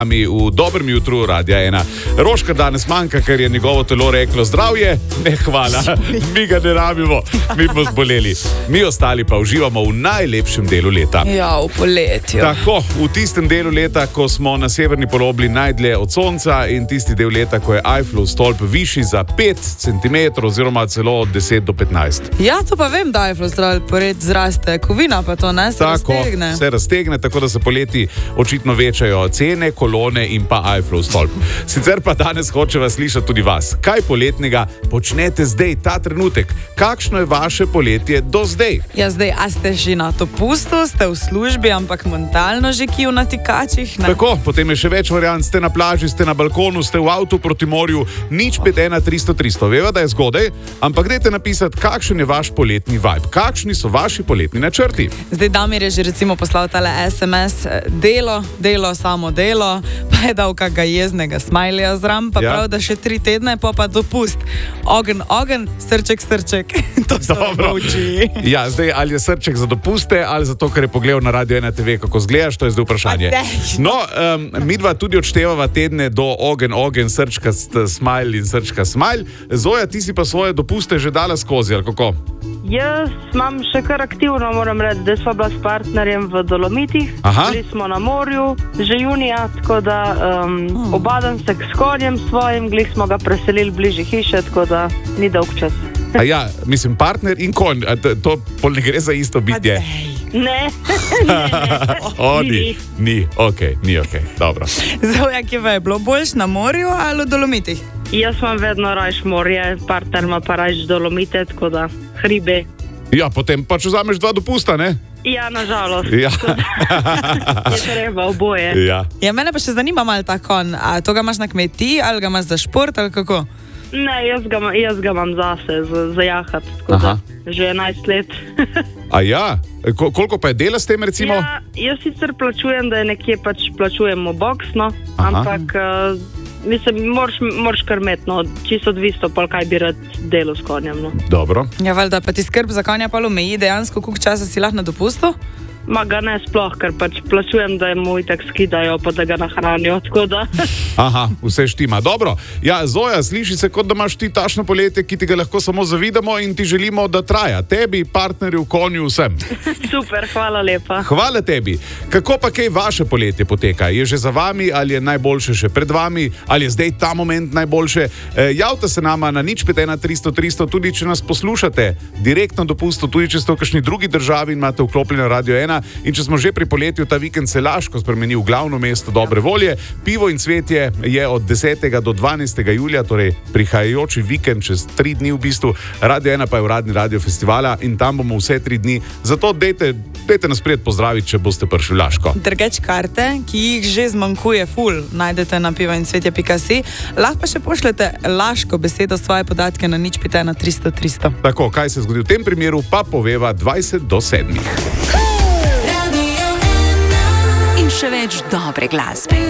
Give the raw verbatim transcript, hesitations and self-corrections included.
V dobrem jutru Radia ena. Roška danes manjka, ker je njegovo telo reklo zdravje, ne hvala, mi ga ne rabimo, mi bomo zboleli. Mi ostali pa uživamo v najlepšem delu leta. Ja, v poletju. Tako, v tistem delu leta, ko smo na severni polobli najdlje od sonca in tisti del leta, ko je Eiffelov stolp višji za pet centimetrov oziroma celo od deset do petnajst. Ja, to pa vem, da Eiffelov stolp zraste, kovina pa to ne, se tako, raztegne. se raztegne, tako da se poleti očitno večajo cene, kolone in pa Eiffelov stolp. Sicer pa danes hočeva slišati tudi vas. Kaj poletnega počnete zdaj, ta trenutek? Kakšno je vaše poletje do zdaj? Ja, zdaj, a ste že na dopustu, ste v službi, ampak mentalno že kij v natikačih? Ne? Tako, potem je še več variant, ste na plaži, ste na balkonu, ste v avtu proti morju, nič pet ena tristo tristo. Veva, da je zgodaj, ampak dajte napisati, kakšen je vaš poletni vibe, kakšni so vaši poletni načrti. Zdaj Damir je že recimo poslal tale es em es, delo, delo, samo delo, pa je dal kakega jeznega smajlija zram, pa ja. Prav, da še tri tedne, pa pa dopust. Ogen, ogen, srček, srček. To so vroči. Ja, zdaj, ali je srček za dopuste, ali zato, ker je pogledal na Radio ena te ve, kako zgledaš, to je zdaj vprašanje. No, um, midva tudi odštevava tedne do ogen, ogen, srčka, smajl in srčka, smajl. Zoja, ti si pa svoje dopuste že dala skozi, ali kako? Jaz imam še kar aktivno, moram reči, da smo bila s partnerjem v Dolomitih. Aha. Bili smo na morju, že junija, tako da um, hmm. obadan se k konjem svojim, glih smo ga preselili bližje hiše, tako da ni dolg čas. A ja, mislim, partner in konj, to, to pol ne gre za isto bitje. Ne, ne, ne. O, ni, ni, okej, okay, ni okej, okay. Dobro. Zoja, kje je bilo boljš na morju ali v Dolomitih? Jaz imam vedno rajš morje, partner ima pa rajš Dolomite, tako da hribe. Ja, potem pa če vzameš dva dopusta, ne? Ja, nažalost. Ja. Je treba oboje. Ja. Ja, mene pa še zanima malo ta konj. A to ga imaš na kmetiji ali ga imaš za šport ali kako? Ne, jaz ga, jaz ga imam zase, za, za jahat, tako Aha. da že enajst let. A ja? Ko, koliko pa je dela s tem, recimo? Ja, jaz sicer plačujem, da je nekje pač plačujemo boks, no, ampak uh, mislim, moraš, moraš kar imeti, no, čisto odvisno, pa kaj bi rad delo s konjem, no. Dobro. Ja, valjda, pa ti skrb za konja pa omeji dejansko, koliko časa si lahko na dopustu? Ma ga ne sploh, ker pač plačujem, da mu itak skidajo, pa da ga nahranijo, tako da. Aha, vse štima. Dobro. Ja, Zoja, sliši se, kot da imaš ti tašno poletje, ki ti ga lahko samo zavidamo in ti želimo, da traja. Tebi, partnerju, konju, vsem. Super, hvala lepa. Hvala tebi. Kako pa kaj vaše poletje poteka? Je že za vami ali je najboljše še pred vami? Ali je zdaj ta moment najboljše? E, javite se nama na nič pet ena tristo tristo, tudi če nas poslušate direktno dopustu, tudi če ste v kakšni drugi državi in imate vklopljeno Radio ena. In če smo že pri poletju, ta vikend se Laško spremeni v glavno mesto dobre volje. Pivo in cvetje je od desetega do dvanajstega julija, torej prihajajoči vikend, čez tri dni v bistvu. Radio ena pa je uradni radio festivala in tam bomo vse tri dni. Zato dejte, dejte nas prijet pozdraviti, če boste prišli v Laško. Drugač karte, ki jih že zmanjkuje ful, najdete na pivo in cvetje pika si. Lahko pa še pošljete Laško besedo, svoje podatke na nič pet ena tristo tristo. Tako, kaj se zgodi v tem primeru, pa poveva dvajset do sedmih. In še več dobre glasbe.